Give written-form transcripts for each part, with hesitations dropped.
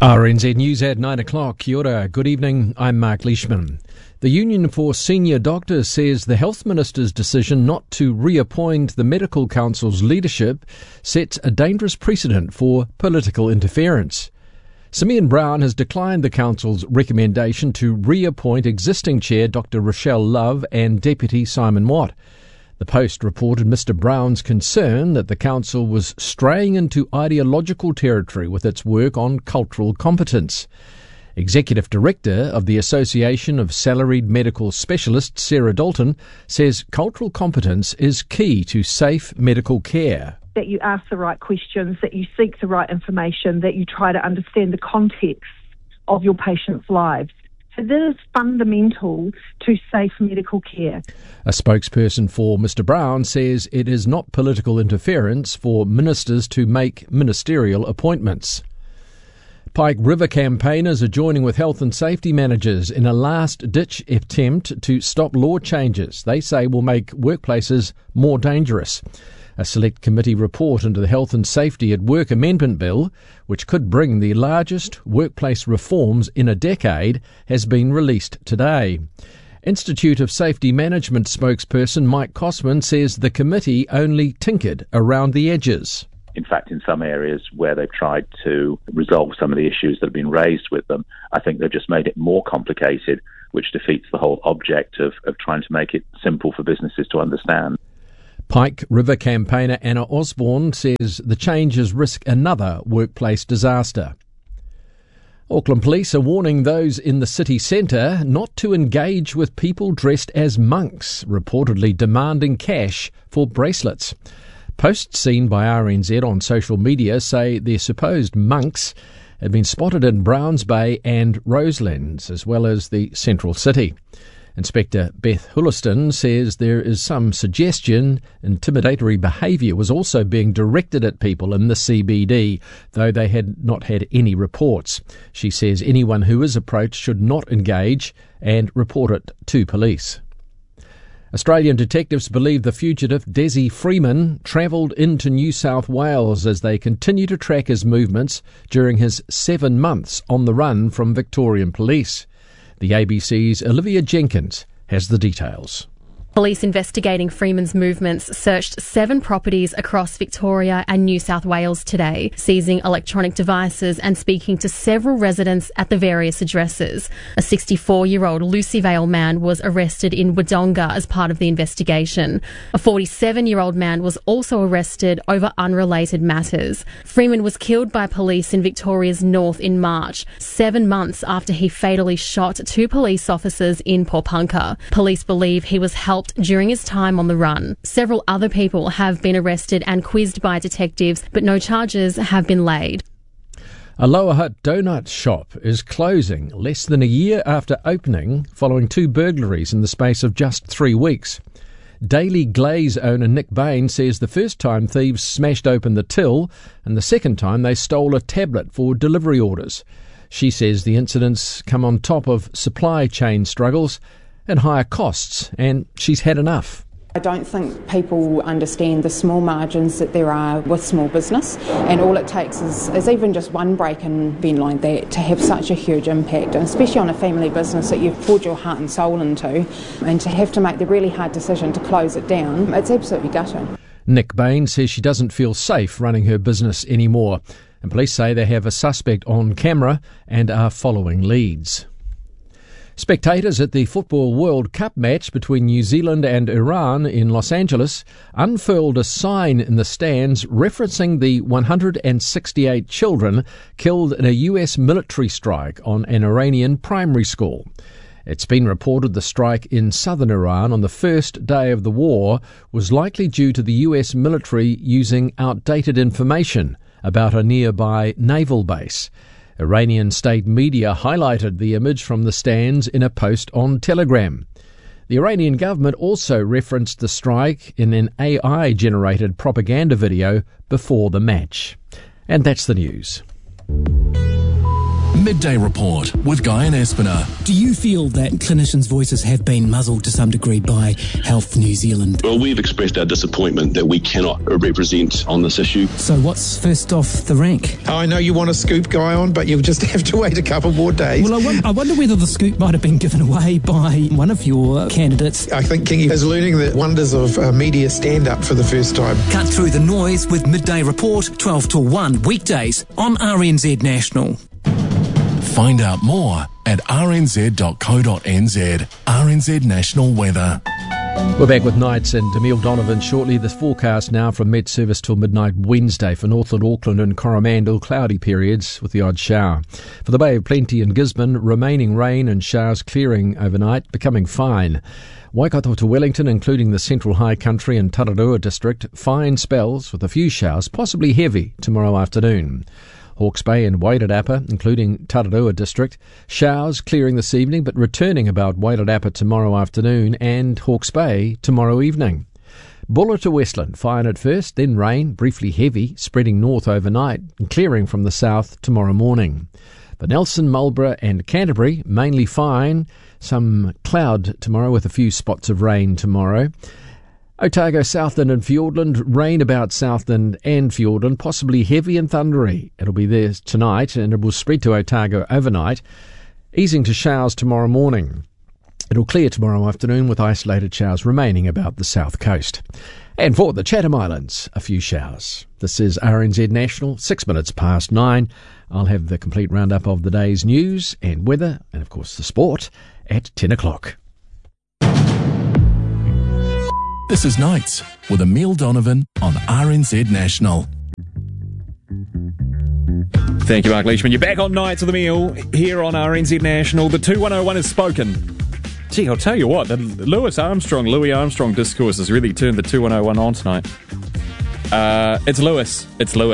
RNZ News at 9 o'clock. Kia ora. Good evening. I'm Mark Leishman. The Union for Senior Doctors says the Health Minister's decision not to reappoint the Medical Council's leadership sets a dangerous precedent for political interference. Simeon Brown has declined the Council's recommendation to reappoint existing Chair Dr Rochelle Love and Deputy Simon Watt. The Post reported Mr Brown's concern that the Council was straying into ideological territory with its work on cultural competence. Executive Director of the Association of Salaried Medical Specialists, Sarah Dalton, says cultural competence is key to safe medical care. That you ask the right questions, that you seek the right information, that you try to understand the context of your patients' lives. So that is fundamental to safe medical care. A spokesperson for Mr Brown says it is not political interference for ministers to make ministerial appointments. Pike River campaigners are joining with health and safety managers in a last-ditch attempt to stop law changes they say will make workplaces more dangerous. A select committee report into the Health and Safety at Work Amendment Bill, which could bring the largest workplace reforms in a decade, has been released today. Institute of Safety Management spokesperson Mike Cosman says the committee only tinkered around the edges. In fact, in some areas where they've tried to resolve some of the issues that have been raised with them, I think they've just made it more complicated, which defeats the whole object of trying to make it simple for businesses to understand. Pike River campaigner Anna Osborne says the changes risk another workplace disaster. Auckland Police are warning those in the city centre not to engage with people dressed as monks, reportedly demanding cash for bracelets. Posts seen by RNZ on social media say their supposed monks had been spotted in Browns Bay and Roselands, as well as the central city. Inspector Beth Hulliston says there is some suggestion intimidatory behaviour was also being directed at people in the CBD, though they had not had any reports. She says anyone who is approached should not engage and report it to police. Australian detectives believe the fugitive Desi Freeman travelled into New South Wales as they continue to track his movements during his 7 months on the run from Victorian police. The ABC's Olivia Jenkins has the details. Police investigating Freeman's movements searched 7 properties across Victoria and New South Wales today, seizing electronic devices and speaking to several residents at the various addresses. A 64-year-old Lucy Vale man was arrested in Wodonga as part of the investigation. A 47-year-old man was also arrested over unrelated matters. Freeman was killed by police in Victoria's north in March, 7 months after he fatally shot 2 police officers in Popunka. Police believe he was helped during his time on the run. Several other people have been arrested and quizzed by detectives, but no charges have been laid. A Lower Hutt donut shop is closing less than a year after opening, following 2 burglaries in the space of just 3 weeks. Daily Glaze owner Nick Bain says the first time thieves smashed open the till, and the second time they stole a tablet for delivery orders. She says the incidents come on top of supply chain struggles and higher costs, and she's had enough. I don't think people understand the small margins that there are with small business, and all it takes is even just one break in event like that to have such a huge impact, and especially on a family business that you've poured your heart and soul into, and to have to make the really hard decision to close it down, it's absolutely gutting. Nick Bain says she doesn't feel safe running her business anymore, and police say they have a suspect on camera and are following leads. Spectators at the Football World Cup match between New Zealand and Iran in Los Angeles unfurled a sign in the stands referencing the 168 children killed in a US military strike on an Iranian primary school. It's been reported the strike in southern Iran on the first day of the war was likely due to the US military using outdated information about a nearby naval base. Iranian state media highlighted the image from the stands in a post on Telegram. The Iranian government also referenced the strike in an AI-generated propaganda video before the match. And that's the news. Midday Report with Guy and Espiner. Do you feel that clinicians' voices have been muzzled to some degree by Health New Zealand? Well, we've expressed our disappointment that we cannot represent on this issue. So what's first off the rank? I know you want to scoop Guy on, but you'll just have to wait a couple more days. Well, I wonder whether the scoop might have been given away by one of your candidates. I think Kingy is learning the wonders of media stand-up for the first time. Cut through the noise with Midday Report, 12 to 1, weekdays on RNZ National. Find out more at rnz.co.nz. RNZ National Weather. We're back with Nights and Emile Donovan shortly. The forecast now from Met Service till midnight Wednesday for Northland, Auckland and Coromandel, cloudy periods with the odd shower. For the Bay of Plenty and Gisborne, remaining rain and showers clearing overnight, becoming fine. Waikato to Wellington, including the Central High Country and Tararua district, fine spells with a few showers, possibly heavy, tomorrow afternoon. Hawke's Bay and Wairarapa, including Tararua district, showers clearing this evening but returning about Wairarapa tomorrow afternoon and Hawke's Bay tomorrow evening. Buller to Westland, fine at first, then rain, briefly heavy, spreading north overnight and clearing from the south tomorrow morning. For Nelson, Marlborough and Canterbury, mainly fine, some cloud tomorrow with a few spots of rain tomorrow. Otago, Southland and Fiordland, rain about Southland and Fiordland, possibly heavy and thundery. It'll be there tonight and it will spread to Otago overnight, easing to showers tomorrow morning. It'll clear tomorrow afternoon with isolated showers remaining about the south coast. And for the Chatham Islands, a few showers. This is RNZ National, 6 minutes past 9. I'll have the complete roundup of the day's news and weather and, of course, the sport at 10 o'clock. This is Nights with Emile Donovan on RNZ National. Thank you, Mark Leishman. You're back on Nights with Emile here on RNZ National. The 2101 has spoken. Gee, I'll tell you what, the Louis Armstrong discourse has really turned the 2101 on tonight. It's Louis.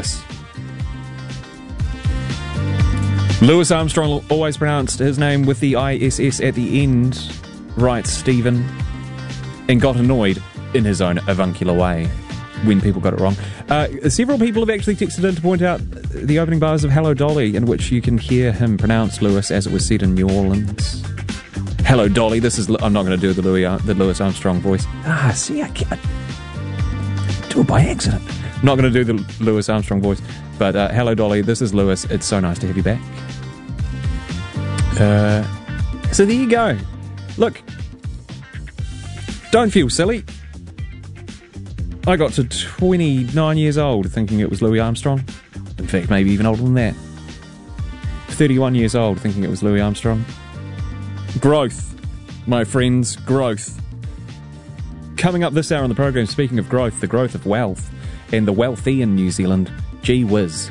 Louis Armstrong always pronounced his name with the ISS at the end, writes Stephen, and got annoyed in his own avuncular way when people got it wrong. Several people have actually texted in to point out the opening bars of Hello Dolly, in which you can hear him pronounce Louis as it was said in New Orleans. Hello Dolly, this is... I'm not going to do the Louis Armstrong voice. See, I can't do it by accident. I'm not going to do the Louis Armstrong voice, but hello Dolly, this is Louis. It's so nice to have you back. So there you go. Look, don't feel silly. I got to 29 years old thinking it was Louis Armstrong. In fact, maybe even older than that. 31 years old thinking it was Louis Armstrong. Growth, my friends, growth. Coming up this hour on the program, speaking of growth, the growth of wealth and the wealthy in New Zealand. Gee whiz.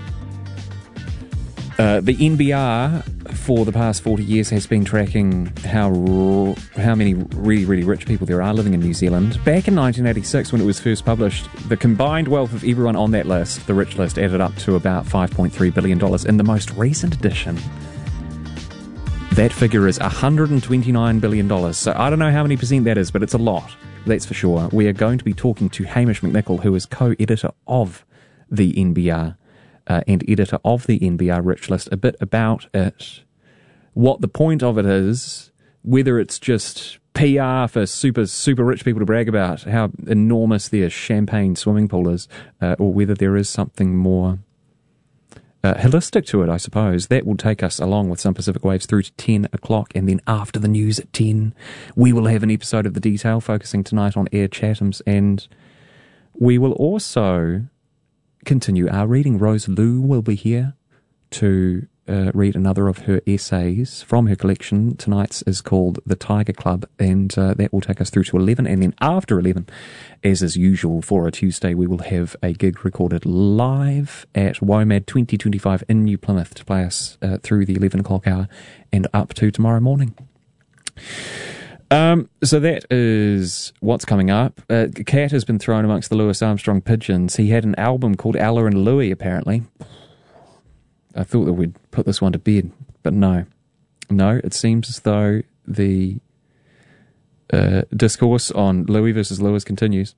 The NBR for the past 40 years has been tracking how many really, really rich people there are living in New Zealand. Back in 1986, when it was first published, the combined wealth of everyone on that list, the rich list, added up to about $5.3 billion. In the most recent edition, that figure is $129 billion. So I don't know how many percent that is, but it's a lot, that's for sure. We are going to be talking to Hamish McNichol, who is co-editor of the NBR and editor of the NBR Rich List, a bit about it, what the point of it is, whether it's just PR for super, super rich people to brag about how enormous their champagne swimming pool is, or whether there is something more holistic to it, I suppose. That will take us along with some Pacific Waves through to 10 o'clock, and then after the news at 10, we will have an episode of The Detail focusing tonight on Air Chathams, and we will also continue our reading. Rose Liu will be here to read another of her essays from her collection. Tonight's is called The Tiger Club, and that will take us through to 11. And then after 11, as is usual for a Tuesday, we will have a gig recorded live at WOMAD 2025 in New Plymouth to play us through the 11 o'clock hour and up to tomorrow morning. So that is what's coming up. Cat has been thrown amongst the Louis Armstrong pigeons. He had an album called Ella and Louie, apparently. I thought that we'd put this one to bed, but no. No, it seems as though the discourse on Louis versus Louis continues.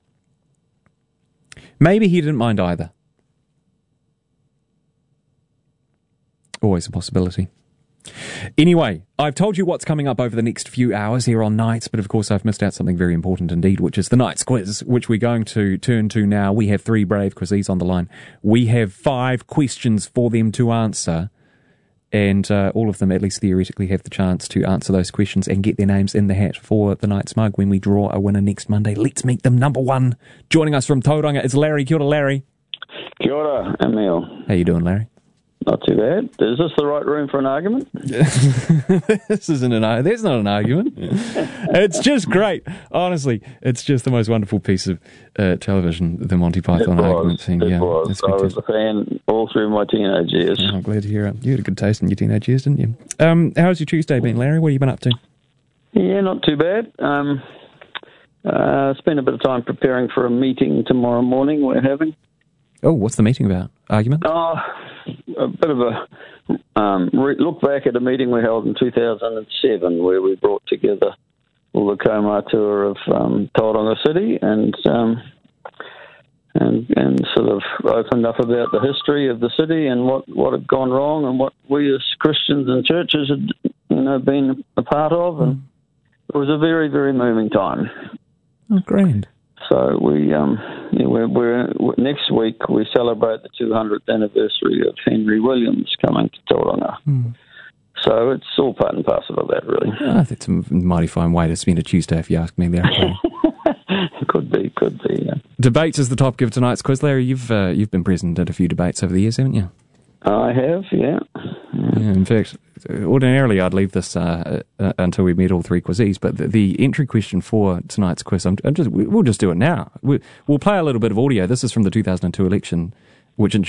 Maybe he didn't mind either. Always a possibility. Anyway, I've told you what's coming up over the next few hours here on Nights, but of course I've missed out something very important indeed, which is the Nights quiz, which we're going to turn to now. We have 3 brave quizzes on the line. We have 5 questions for them to answer, and all of them, at least theoretically, have the chance to answer those questions and get their names in the hat for the Nights mug when we draw a winner next Monday. Let's meet them. Number 1, joining us from Tauranga, it's Larry. Kia ora, Larry. Kia ora, Emil. How you doing, Larry? Not too bad. Is this the right room for an argument? This isn't an argument. There's not an argument. It's just great. Honestly, it's just the most wonderful piece of television, the Monty Python argument thing. It was. I was a fan all through my teenage years. I'm glad to hear it. You had a good taste in your teenage years, didn't you? How's your Tuesday been, Larry? What have you been up to? Yeah, not too bad. Spent a bit of time preparing for a meeting tomorrow morning we're having. Oh, what's the meeting about? Argument? A bit of a look back at a meeting we held in 2007 where we brought together all the kaumātua of Tauranga City and sort of opened up about the history of the city and what had gone wrong and what we as Christians and churches had been a part of, and it was a very, very moving time. Oh, grand. So we're next week we celebrate the 200th anniversary of Henry Williams coming to Tauranga. So it's all part and parcel of that, really. Oh, that's a mighty fine way to spend a Tuesday, if you ask me, Larry. Could be, yeah. Debates is the topic of tonight's quiz, Larry. You've been present at a few debates over the years, haven't you? I have, yeah. In fact, ordinarily I'd leave this until we met all 3 quizzes, but the entry question for tonight's quiz, we'll just do it now. We'll play a little bit of audio. This is from the 2002 election, which